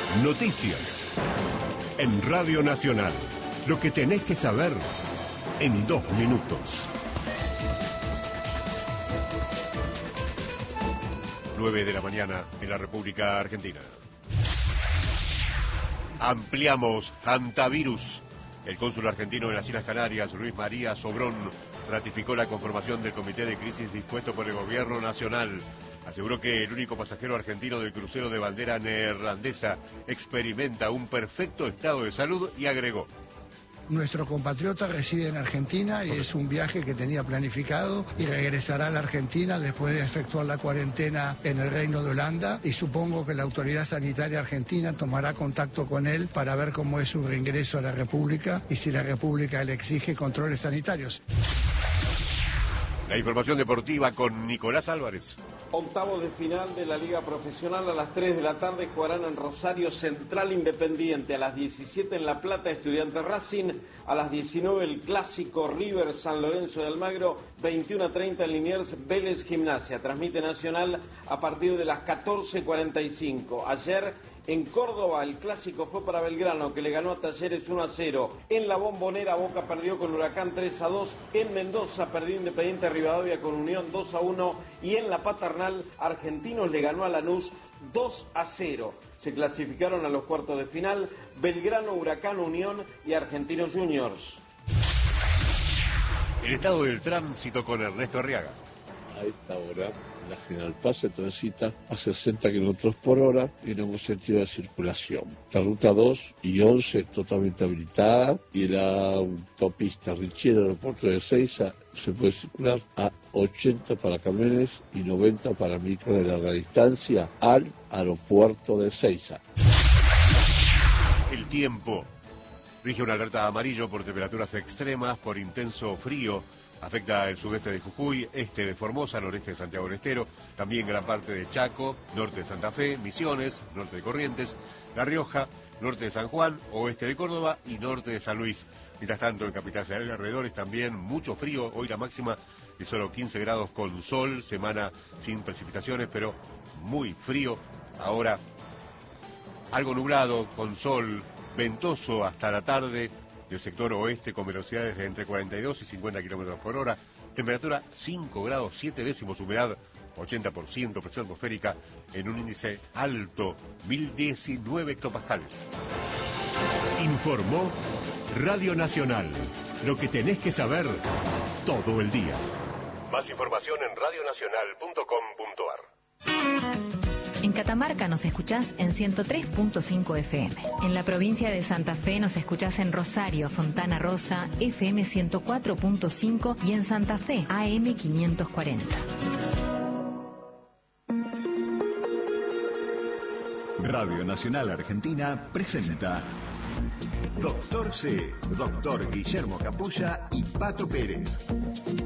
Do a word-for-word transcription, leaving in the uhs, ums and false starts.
Noticias. En Radio Nacional. Lo que tenés que saber en dos minutos. nueve de la mañana en la República Argentina. Ampliamos hantavirus. El cónsul argentino en las Islas Canarias, Luis María Sobrón, ratificó la conformación del comité de crisis dispuesto por el gobierno nacional. Aseguró que el único pasajero argentino del crucero de bandera neerlandesa experimenta un perfecto estado de salud y agregó: nuestro compatriota reside en Argentina y es un viaje que tenía planificado y regresará a la Argentina después de efectuar la cuarentena en el Reino de Holanda, y supongo que la autoridad sanitaria argentina tomará contacto con él para ver cómo es su reingreso a la República y si la República le exige controles sanitarios. La información deportiva con Nicolás Álvarez. Octavos de final de la Liga Profesional a las tres de la tarde jugarán en Rosario Central Independiente, a las diecisiete en La Plata Estudiantes Racing, a las diecinueve el clásico River San Lorenzo de Almagro, veintiuno a treinta en Liniers Vélez Gimnasia. Transmite Nacional a partir de las catorce cuarenta y cinco. Ayer en Córdoba el clásico fue para Belgrano, que le ganó a Talleres uno a cero. En la Bombonera Boca perdió con Huracán tres a dos. En Mendoza perdió Independiente Rivadavia con Unión dos a uno. Y en La Paternal Argentinos le ganó a Lanús dos a cero. Se clasificaron a los cuartos de final Belgrano, Huracán, Unión y Argentinos Juniors. El estado del tránsito con Ernesto Arriaga. A esta hora la General Paz se transita a sesenta kilómetros por hora en ambos sentidos de circulación. La ruta dos y once totalmente habilitada y la autopista Richiera Aeropuerto de Ezeiza se puede circular a ochenta para camiones y noventa para micros de larga distancia al aeropuerto de Ezeiza. El tiempo. Rige una alerta amarillo por temperaturas extremas, por intenso frío. Afecta el sudeste de Jujuy, este de Formosa, noreste de Santiago del Estero, también gran parte de Chaco, norte de Santa Fe, Misiones, norte de Corrientes, La Rioja, norte de San Juan, oeste de Córdoba y norte de San Luis. Mientras tanto, en Capital Federal y alrededores también mucho frío. Hoy la máxima de solo quince grados con sol, semana sin precipitaciones, pero muy frío. Ahora algo nublado, con sol, ventoso hasta la tarde. Del sector oeste con velocidades de entre cuarenta y dos y cincuenta kilómetros por hora. Temperatura cinco grados siete décimos, humedad ochenta por ciento, presión atmosférica en un índice alto, mil diecinueve hectopascales. Informó Radio Nacional. Lo que tenés que saber todo el día. Más información en radio nacional punto com punto ar. En Catamarca nos escuchás en ciento tres punto cinco F M. En la provincia de Santa Fe nos escuchás en Rosario, Fontana Rosa, F M ciento cuatro punto cinco y en Santa Fe, A M quinientos cuarenta. Radio Nacional Argentina presenta Doctor C, Doctor Guillermo Capulla y Pato Pérez.